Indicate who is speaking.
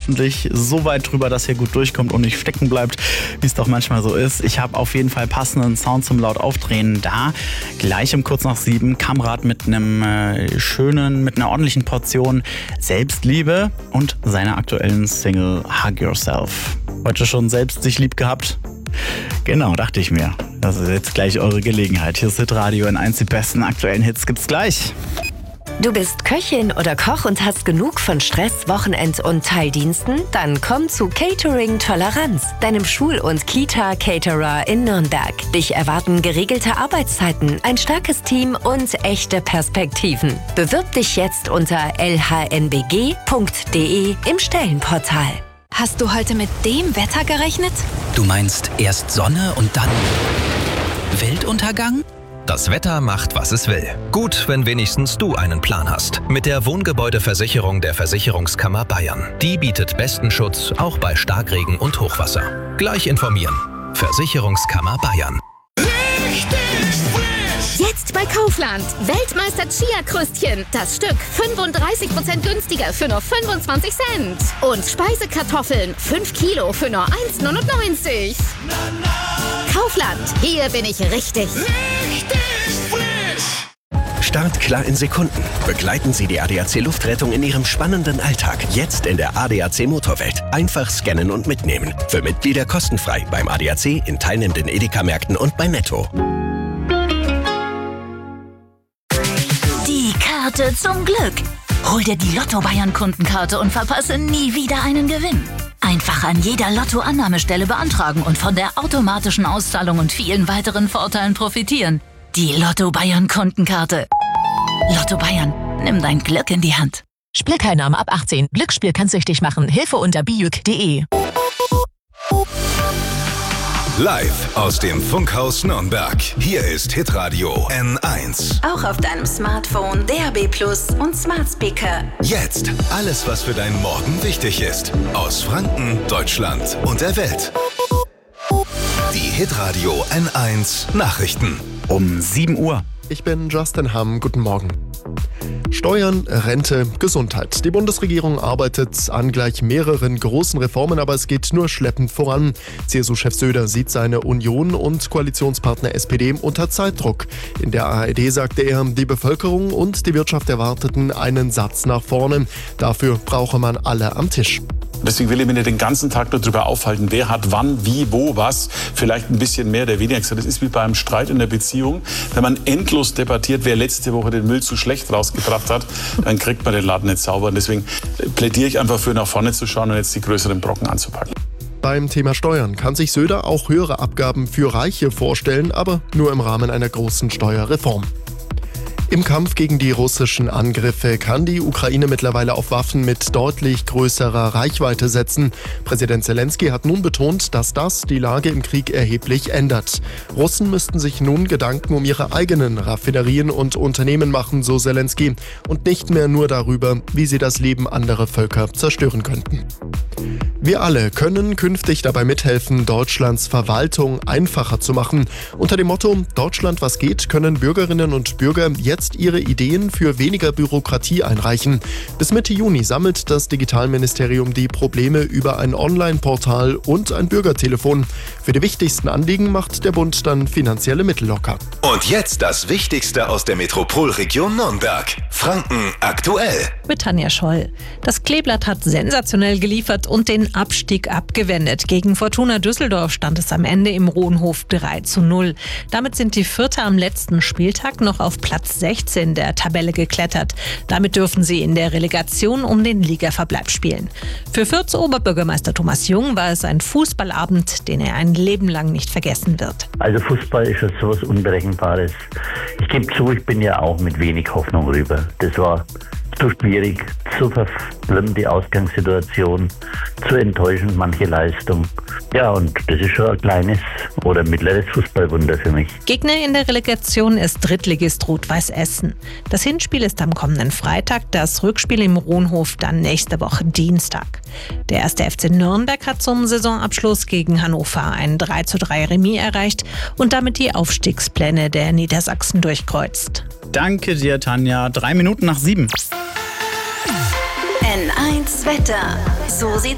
Speaker 1: hoffentlich so weit drüber, dass ihr gut durchkommt und nicht stecken bleibt, wie es doch manchmal so ist. Ich habe auf jeden Fall passenden Sound zum laut aufdrehen da. Gleich um kurz nach 7 Kamrat mit einem mit einer ordentlichen Portion Selbstliebe und seiner aktuellen Single Hug Yourself. Heute schon selbst sich lieb gehabt? Genau, dachte ich mir. Das ist jetzt gleich eure Gelegenheit. Hier ist Hitradio N1, die besten aktuellen Hits gibt's gleich.
Speaker 2: Du bist Köchin oder Koch und hast genug von Stress, Wochenend- und Teildiensten? Dann komm zu Catering Toleranz, deinem Schul- und Kita-Caterer in Nürnberg. Dich erwarten geregelte Arbeitszeiten, ein starkes Team und echte Perspektiven. Bewirb dich jetzt unter lhnbg.de im Stellenportal.
Speaker 3: Hast du heute mit dem Wetter gerechnet?
Speaker 4: Du meinst erst Sonne und dann Weltuntergang?
Speaker 5: Das Wetter macht, was es will. Gut, wenn wenigstens du einen Plan hast. Mit der Wohngebäudeversicherung der Versicherungskammer Bayern. Die bietet besten Schutz, auch bei Starkregen und Hochwasser. Gleich informieren. Versicherungskammer Bayern.
Speaker 6: Jetzt bei Kaufland. Weltmeister Chia-Kröstchen. Das Stück 35% günstiger für nur 25 Cent. Und Speisekartoffeln 5 Kilo für nur 1,99. Kaufland. Hier bin ich richtig.
Speaker 7: Startklar in Sekunden. Begleiten Sie die ADAC Luftrettung in Ihrem spannenden Alltag. Jetzt in der ADAC Motorwelt. Einfach scannen und mitnehmen. Für Mitglieder kostenfrei beim ADAC, in teilnehmenden Edeka-Märkten und bei Netto.
Speaker 8: Die Karte zum Glück. Hol dir die Lotto Bayern Kundenkarte und verpasse nie wieder einen Gewinn. Einfach an jeder Lotto-Annahmestelle beantragen und von der automatischen Auszahlung und vielen weiteren Vorteilen profitieren. Die Lotto Bayern Kundenkarte. Lotto Bayern, nimm dein Glück in die Hand.
Speaker 9: Spielteilnahme ab 18. Glücksspiel kann süchtig machen. Hilfe unter bijuk.de.
Speaker 10: Live aus dem Funkhaus Nürnberg. Hier ist Hitradio N1.
Speaker 3: Auch auf deinem Smartphone, DAB+ und Smart Speaker.
Speaker 10: Jetzt alles, was für deinen Morgen wichtig ist. Aus Franken, Deutschland und der Welt. Die Hitradio N1 Nachrichten.
Speaker 1: Um 7 Uhr.
Speaker 11: Ich bin Justin Hamm. Guten Morgen. Steuern, Rente, Gesundheit. Die Bundesregierung arbeitet an gleich mehreren großen Reformen, aber es geht nur schleppend voran. CSU-Chef Söder sieht seine Union und Koalitionspartner SPD unter Zeitdruck. In der ARD sagte er, die Bevölkerung und die Wirtschaft erwarteten einen Satz nach vorne. Dafür brauche man alle am Tisch.
Speaker 12: Deswegen will ich mich nicht den ganzen Tag nur darüber aufhalten, wer hat wann, wie, wo, was. Vielleicht ein bisschen mehr, der weniger gesagt. Das ist wie beim Streit in der Beziehung. Wenn man endlos debattiert, wer letzte Woche den Müll zu schlecht rausgebracht hat, dann kriegt man den Laden nicht sauber. Und deswegen plädiere ich einfach für nach vorne zu schauen und jetzt die größeren Brocken anzupacken.
Speaker 11: Beim Thema Steuern kann sich Söder auch höhere Abgaben für Reiche vorstellen, aber nur im Rahmen einer großen Steuerreform. Im Kampf gegen die russischen Angriffe kann die Ukraine mittlerweile auf Waffen mit deutlich größerer Reichweite setzen. Präsident Zelensky hat nun betont, dass das die Lage im Krieg erheblich ändert. Russen müssten sich nun Gedanken um ihre eigenen Raffinerien und Unternehmen machen, so Zelensky, und nicht mehr nur darüber, wie sie das Leben anderer Völker zerstören könnten. Wir alle können künftig dabei mithelfen, Deutschlands Verwaltung einfacher zu machen. Unter dem Motto Deutschland was geht, können Bürgerinnen und Bürger jetzt ihre Ideen für weniger Bürokratie einreichen. Bis Mitte Juni sammelt das Digitalministerium die Probleme über ein Online-Portal und ein Bürgertelefon. Für die wichtigsten Anliegen macht der Bund dann finanzielle Mittel locker.
Speaker 10: Und jetzt das Wichtigste aus der Metropolregion Nürnberg. Franken aktuell.
Speaker 13: Mit Tanja Scholl. Das Kleeblatt hat sensationell geliefert und den Abstieg abgewendet. Gegen Fortuna Düsseldorf stand es am Ende im Rohnhof 3:0. Damit sind die Vierter am letzten Spieltag noch auf Platz 16 der Tabelle geklettert. Damit dürfen sie in der Relegation um den Ligaverbleib spielen. Für Fürths Oberbürgermeister Thomas Jung war es ein Fußballabend, den er ein Leben lang nicht vergessen wird.
Speaker 14: Also Fußball ist ja sowas Unberechenbares. Ich gebe zu, ich bin ja auch mit wenig Hoffnung rüber. Das war zu schwierig, zu verflimmend die Ausgangssituation, zu enttäuschend manche Leistung. Ja, und das ist schon ein kleines oder mittleres Fußballwunder für mich.
Speaker 13: Gegner in der Relegation ist Drittligist Rot-Weiß Essen. Das Hinspiel ist am kommenden Freitag, das Rückspiel im Rohnhof dann nächste Woche Dienstag. Der 1. FC Nürnberg hat zum Saisonabschluss gegen Hannover ein 3:3 Remis erreicht und damit die Aufstiegspläne der Niedersachsen durchkreuzt.
Speaker 1: Danke dir, Tanja. 3 Minuten nach 7.
Speaker 3: N1 Wetter. So sieht's